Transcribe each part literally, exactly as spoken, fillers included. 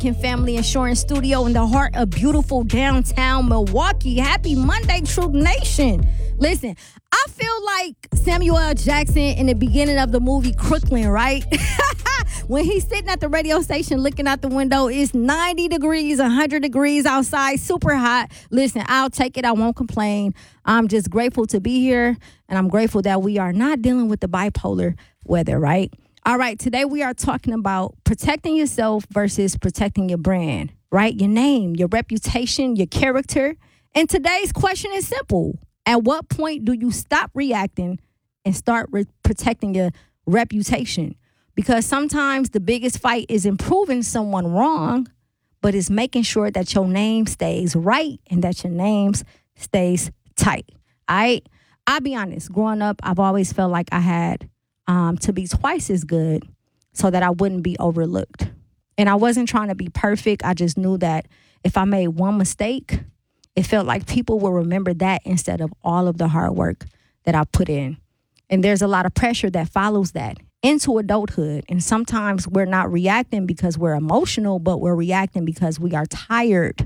American Family Insurance Studio in the heart of beautiful downtown Milwaukee. Happy Monday, Truth Nation. Listen, I feel like Samuel L. Jackson in the beginning of the movie Crooklyn, right? When he's sitting at the radio station looking out the window, it's ninety degrees, one hundred degrees outside, super hot. Listen, I'll take it. I won't complain. I'm just grateful to be here, and I'm grateful that we are not dealing with the bipolar weather, right? All right, today we are talking about protecting yourself versus protecting your brand, right? Your name, your reputation, your character. And today's question is simple. At what point do you stop reacting and start re- protecting your reputation? Because sometimes the biggest fight isn't proving someone wrong, but it's making sure that your name stays right and that your name stays tight. All right? I'll be honest. Growing up, I've always felt like I had um, to be twice as good so that I wouldn't be overlooked. And I wasn't trying to be perfect. I just knew that if I made one mistake, it felt like people will remember that instead of all of the hard work that I put in. And there's a lot of pressure that follows that into adulthood. And sometimes we're not reacting because we're emotional, but we're reacting because we are tired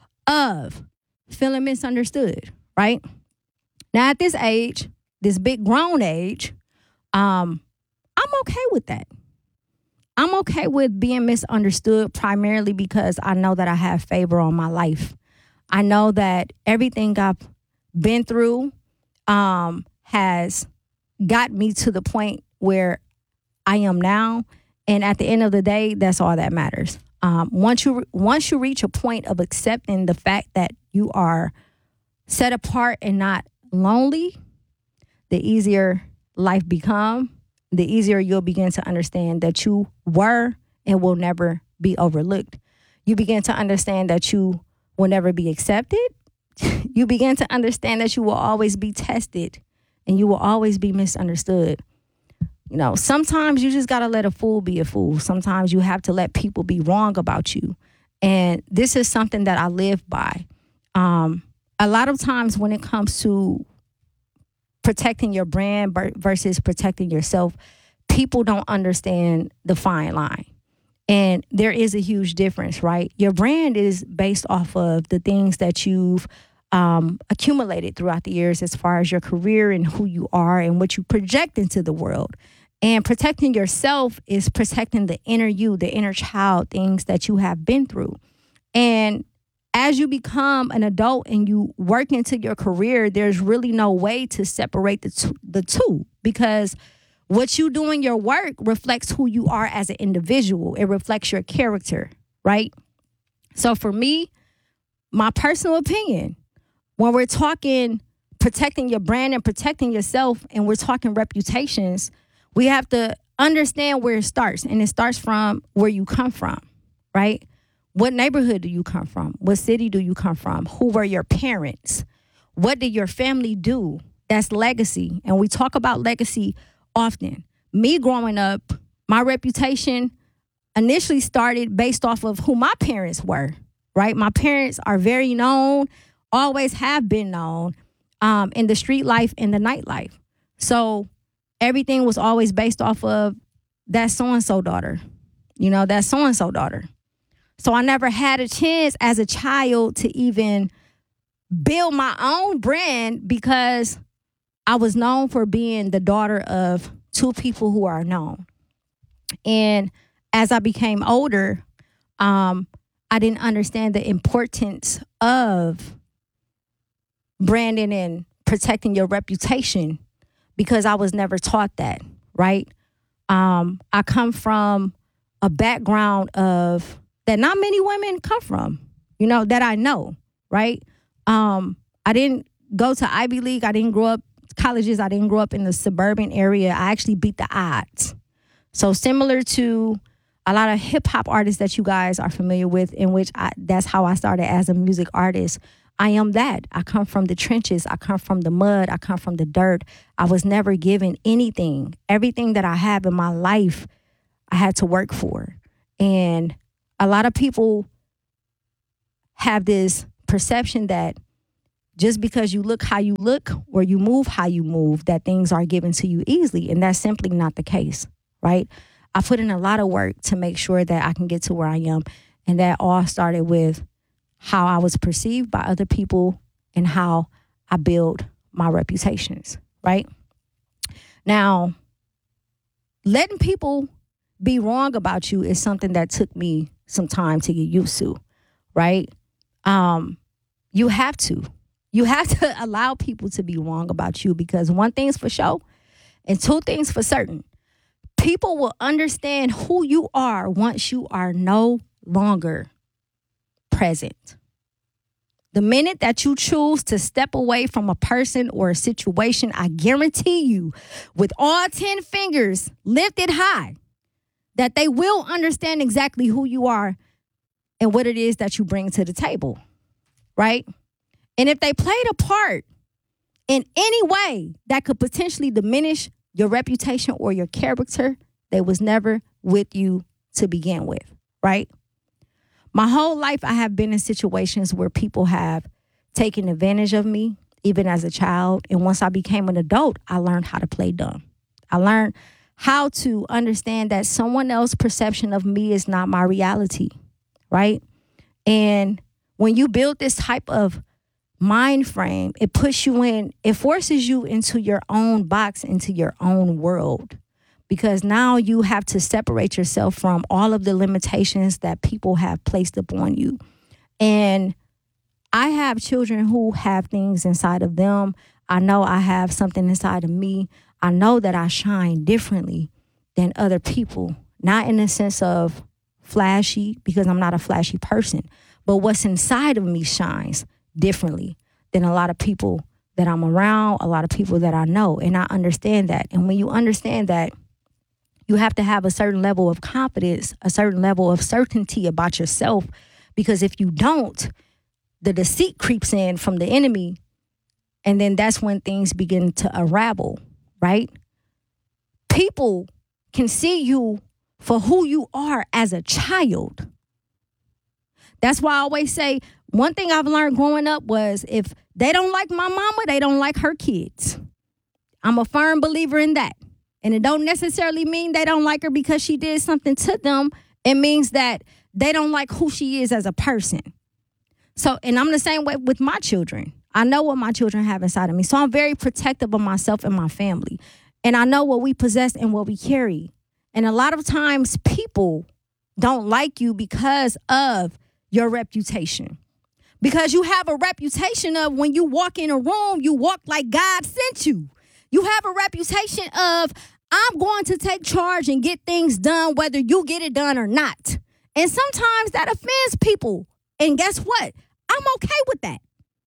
of feeling misunderstood, right? Now, at this age, this big grown age, um, I'm okay with that. I'm okay with being misunderstood primarily because I know that I have favor on my life. I know that everything I've been through um, has got me to the point where I am now. And at the end of the day, that's all that matters. Um, once you once you reach a point of accepting the fact that you are set apart and not lonely, the easier life become, the easier you'll begin to understand that you were and will never be overlooked. You begin to understand that you will never be accepted. You begin to understand that you will always be tested and you will always be misunderstood. You know, sometimes you just got to let a fool be a fool. Sometimes you have to let people be wrong about you. And this is something that I live by. Um, a lot of times when it comes to protecting your brand versus protecting yourself, people don't understand the fine line. And there is a huge difference, right? Your brand is based off of the things that you've um, accumulated throughout the years as far as your career and who you are and what you project into the world. And protecting yourself is protecting the inner you, the inner child, things that you have been through. And as you become an adult and you work into your career, there's really no way to separate the two, the two because what you do in your work reflects who you are as an individual. It reflects your character, right? So for me, my personal opinion, when we're talking protecting your brand and protecting yourself and we're talking reputations, we have to understand where it starts. And it starts from where you come from, right? What neighborhood do you come from? What city do you come from? Who were your parents? What did your family do? That's legacy. And we talk about legacy often. Me growing up, my reputation initially started based off of who my parents were, right? My parents are very known, always have been known um, in the street life and the nightlife. So everything was always based off of that so-and-so daughter, you know, that so-and-so daughter. So I never had a chance as a child to even build my own brand because I was known for being the daughter of two people who are known. And as I became older, um, I didn't understand the importance of branding and protecting your reputation because I was never taught that, right? Um, I come from a background of that not many women come from, you know, that I know, right? Um, I didn't go to Ivy League. I didn't grow up colleges. I didn't grow up in the suburban area. I actually beat the odds. So similar to a lot of hip hop artists that you guys are familiar with, in which I, that's how I started as a music artist. I am that. I come from the trenches. I come from the mud. I come from the dirt. I was never given anything. Everything that I have in my life, I had to work for. And a lot of people have this perception that just because you look how you look or you move how you move, that things are given to you easily. And that's simply not the case, right? I put in a lot of work to make sure that I can get to where I am. And that all started with how I was perceived by other people and how I build my reputations, right? Now, letting people be wrong about you is something that took me some time to get used to, right? Um, you have to. You have to allow people to be wrong about you, because one thing's for sure and two things for certain. People will understand who you are once you are no longer present. The minute that you choose to step away from a person or a situation, I guarantee you, with all ten fingers lifted high, that they will understand exactly who you are and what it is that you bring to the table, right? And if they played a part in any way that could potentially diminish your reputation or your character, they was never with you to begin with, right? My whole life, I have been in situations where people have taken advantage of me, even as a child. And once I became an adult, I learned how to play dumb. I learned how to understand that someone else's perception of me is not my reality, right? And when you build this type of mind frame, it puts you in, it forces you into your own box, into your own world. Because now you have to separate yourself from all of the limitations that people have placed upon you. And I have children who have things inside of them. I know I have something inside of me. I know that I shine differently than other people. Not in the sense of flashy, because I'm not a flashy person. But what's inside of me shines differently than a lot of people that I'm around, a lot of people that I know. And I understand that. And when you understand that, you have to have a certain level of confidence, a certain level of certainty about yourself, because if you don't, the deceit creeps in from the enemy, and then that's when things begin to unravel, right? People can see you for who you are as a child. That's why I always say, one thing I've learned growing up was, if they don't like my mama, they don't like her kids. I'm a firm believer in that. And it don't necessarily mean they don't like her because she did something to them. It means that they don't like who she is as a person. So, and I'm the same way with my children. I know what my children have inside of me. So I'm very protective of myself and my family. And I know what we possess and what we carry. And a lot of times people don't like you because of your reputation. Because you have a reputation of, when you walk in a room, you walk like God sent you. You have a reputation of, I'm going to take charge and get things done, whether you get it done or not. And sometimes that offends people. And guess what? I'm okay with that.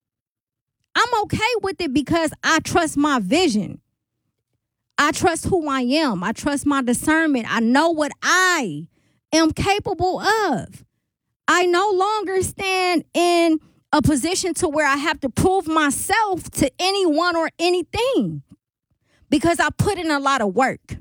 I'm okay with it because I trust my vision. I trust who I am. I trust my discernment. I know what I am capable of. I no longer stand in a position to where I have to prove myself to anyone or anything, because I put in a lot of work.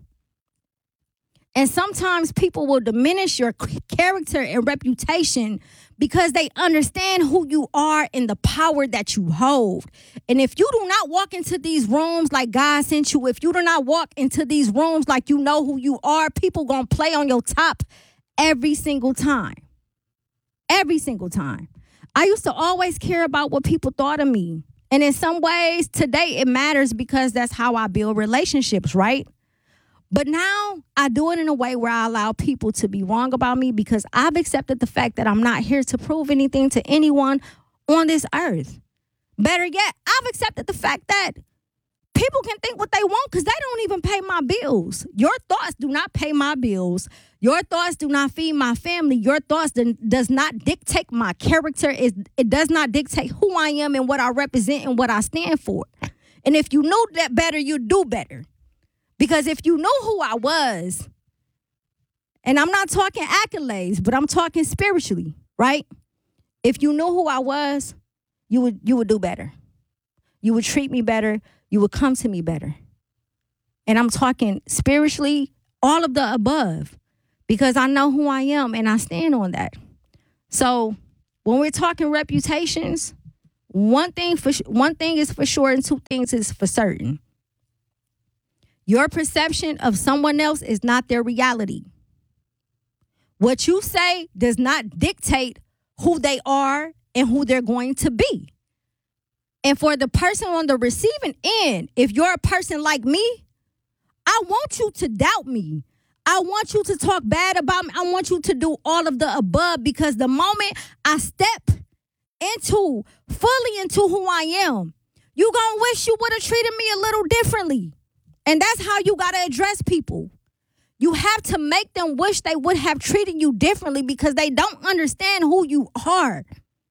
And sometimes people will diminish your character and reputation because they understand who you are and the power that you hold. And if you do not walk into these rooms like God sent you, if you do not walk into these rooms like you know who you are, people gonna play on your top every single time. Every single time. I used to always care about what people thought of me. And in some ways, today it matters because that's how I build relationships, right? But now I do it in a way where I allow people to be wrong about me, because I've accepted the fact that I'm not here to prove anything to anyone on this earth. Better yet, I've accepted the fact that people can think what they want because they don't even pay my bills. Your thoughts do not pay my bills. Your thoughts do not feed my family. Your thoughts do, does not dictate my character. It, it does not dictate who I am and what I represent and what I stand for. And if you knew that better, you'd do better. Because if you knew who I was, and I'm not talking accolades, but I'm talking spiritually, right? If you knew who I was, you would you would do better. You would treat me better. You would come to me better. And I'm talking spiritually, all of the above, because I know who I am and I stand on that. So when we're talking reputations, one thing for one thing is for sure and two things is for certain. Your perception of someone else is not their reality. What you say does not dictate who they are and who they're going to be. And for the person on the receiving end, if you're a person like me, I want you to doubt me. I want you to talk bad about me. I want you to do all of the above, because the moment I step into, fully into who I am, you gonna wish you would have treated me a little differently. And that's how you gotta address people. You have to make them wish they would have treated you differently, because they don't understand who you are.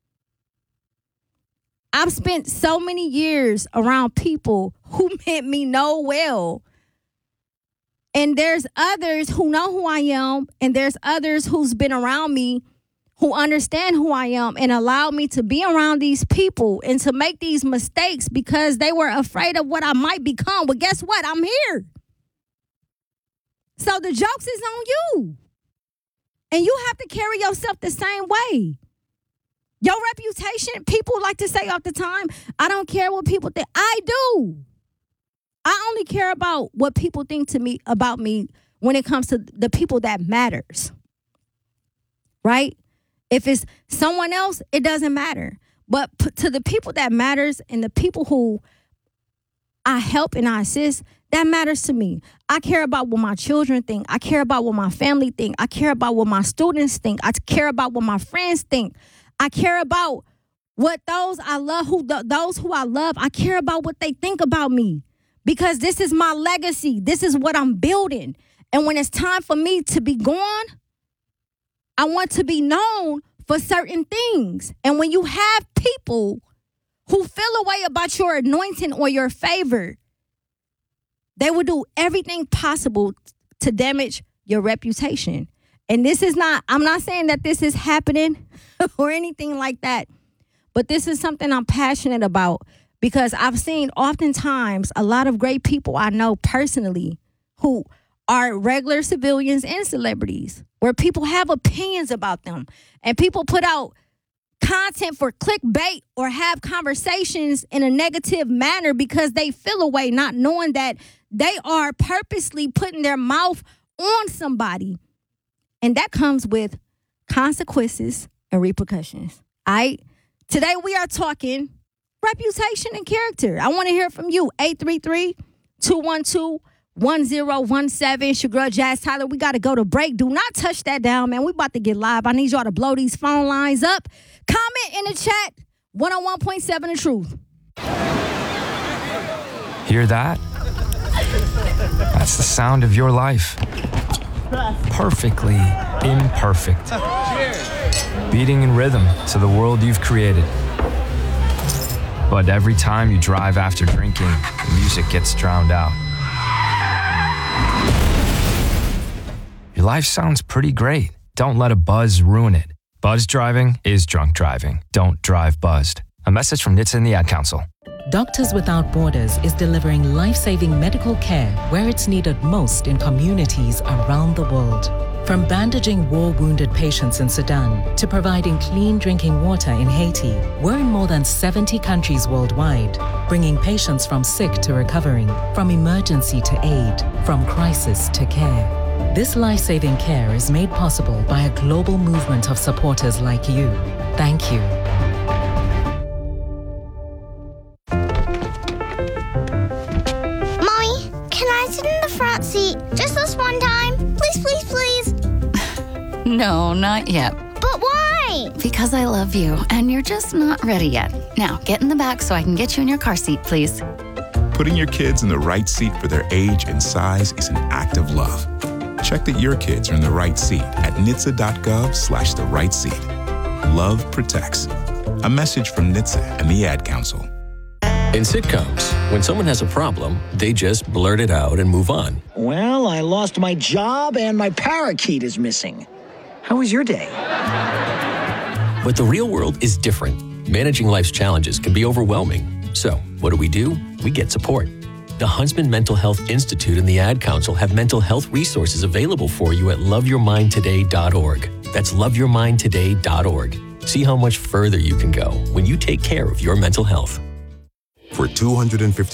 I've spent so many years around people who meant me no well. And there's others who know who I am, and there's others who's been around me who understand who I am and allow me to be around these people and to make these mistakes because they were afraid of what I might become. But guess what? I'm here. So the jokes is on you. And you have to carry yourself the same way. Your reputation, people like to say all the time, I don't care what people think. I do. I only care about what people think to me about me when it comes to the people that matters. Right? If it's someone else, it doesn't matter. But p- to the people that matters and the people who I help and I assist, that matters to me. I care about what my children think. I care about what my family think. I care about what my students think. I care about what my friends think. I care about what those I love, who th- those who I love, I care about what they think about me. Because this is my legacy. This is what I'm building. And when it's time for me to be gone, I want to be known for certain things. And when you have people who feel a way about your anointing or your favor, they will do everything possible to damage your reputation. And this is not, I'm not saying that this is happening or anything like that, but this is something I'm passionate about, because I've seen oftentimes a lot of great people I know personally who are regular civilians and celebrities, where people have opinions about them and people put out content for clickbait or have conversations in a negative manner because they feel a way, not knowing that they are purposely putting their mouth on somebody. And that comes with consequences and repercussions. All right? Today we are talking reputation and character. I want to hear from you. eight three three, two one two, one zero one seven. It's your girl, Jazz Tyler. We got to go to break. Do not touch that down, man. We about to get live. I need y'all to blow these phone lines up. Comment in the chat. one oh one point seven The Truth. Hear that? That's the sound of your life. Perfectly imperfect. Beating in rhythm to the world you've created. But every time you drive after drinking, the music gets drowned out. Your life sounds pretty great. Don't let a buzz ruin it. Buzz driving is drunk driving. Don't drive buzzed. A message from N H T S A and the Ad Council. Doctors Without Borders is delivering life-saving medical care where it's needed most in communities around the world. From bandaging war-wounded patients in Sudan to providing clean drinking water in Haiti, we're in more than seventy countries worldwide, bringing patients from sick to recovering, from emergency to aid, from crisis to care. This life-saving care is made possible by a global movement of supporters like you. Thank you. Mommy, can I sit in the front seat just this one time? Please, please, please. No, not yet. But why? Because I love you, and you're just not ready yet. Now, get in the back so I can get you in your car seat, please. Putting your kids in the right seat for their age and size is an act of love. Check that your kids are in the right seat at N H T S A dot gov slash the right seat. Love protects. A message from N H T S A and the Ad Council. In sitcoms, when someone has a problem, they just blurt it out and move on. Well, I lost my job and my parakeet is missing. How was your day? But the real world is different. Managing life's challenges can be overwhelming. So, what do we do? We get support. The Huntsman Mental Health Institute and the Ad Council have mental health resources available for you at love your mind today dot org. That's love your mind today dot org. See how much further you can go when you take care of your mental health. For two hundred fifty